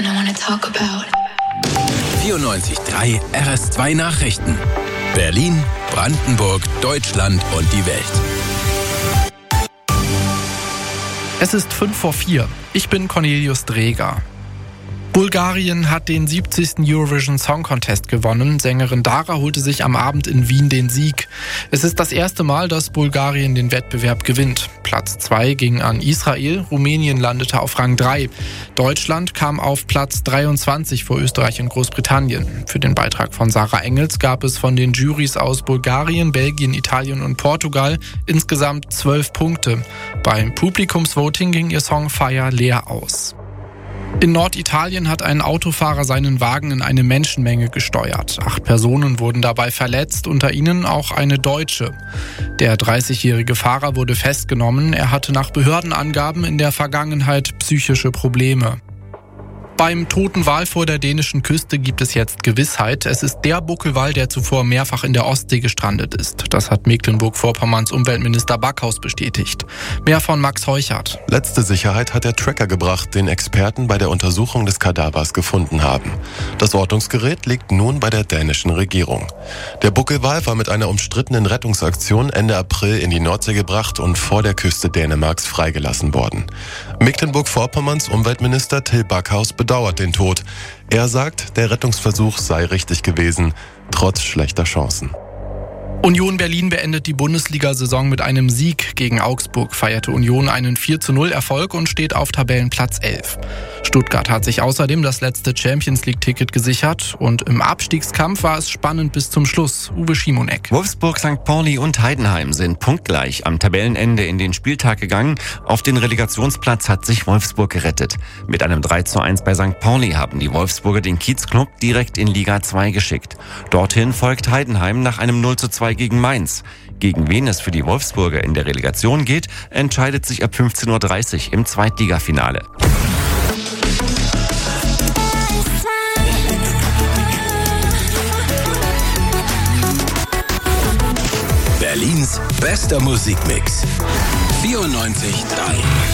I wanna talk about. 94.3 RS2 Nachrichten. Berlin, Brandenburg, Deutschland und die Welt. Es ist 5:04. Ich bin Cornelius Dreger. Bulgarien hat den 70. Eurovision Song Contest gewonnen. Sängerin Dara holte sich am Abend in Wien den Sieg. Es ist das erste Mal, dass Bulgarien den Wettbewerb gewinnt. Platz 2 ging an Israel, Rumänien landete auf Rang 3. Deutschland kam auf Platz 23 vor Österreich und Großbritannien. Für den Beitrag von Sarah Engels gab es von den Jurys aus Bulgarien, Belgien, Italien und Portugal insgesamt 12 Punkte. Beim Publikumsvoting ging ihr Song Fire leer aus. In Norditalien hat ein Autofahrer seinen Wagen in eine Menschenmenge gesteuert. 8 Personen wurden dabei verletzt, unter ihnen auch eine Deutsche. Der 30-jährige Fahrer wurde festgenommen. Er hatte nach Behördenangaben in der Vergangenheit psychische Probleme. Beim toten Wal vor der dänischen Küste gibt es jetzt Gewissheit. Es ist der Buckelwal, der zuvor mehrfach in der Ostsee gestrandet ist. Das hat Mecklenburg-Vorpommerns Umweltminister Backhaus bestätigt. Mehr von Max Heuchert. Letzte Sicherheit hat der Tracker gebracht, den Experten bei der Untersuchung des Kadavers gefunden haben. Das Ortungsgerät liegt nun bei der dänischen Regierung. Der Buckelwal war mit einer umstrittenen Rettungsaktion Ende April in die Nordsee gebracht und vor der Küste Dänemarks freigelassen worden. Mecklenburg-Vorpommerns Umweltminister Till Backhaus bedauert den Tod. Er sagt, der Rettungsversuch sei richtig gewesen, trotz schlechter Chancen. Union Berlin beendet die Bundesliga-Saison mit einem Sieg. Gegen Augsburg feierte Union einen 4:0-Erfolg und steht auf Tabellenplatz 11. Stuttgart hat sich außerdem das letzte Champions-League-Ticket gesichert und im Abstiegskampf war es spannend bis zum Schluss. Uwe Schimonek. Wolfsburg, St. Pauli und Heidenheim sind punktgleich am Tabellenende in den Spieltag gegangen. Auf den Relegationsplatz hat sich Wolfsburg gerettet. Mit einem 3:1 bei St. Pauli haben die Wolfsburger den Kiezclub direkt in Liga 2 geschickt. Dorthin folgt Heidenheim nach einem 0:2 gegen Mainz. Gegen wen es für die Wolfsburger in der Relegation geht, entscheidet sich ab 15:30 Uhr im Zweitligafinale. Berlins bester Musikmix. 94.3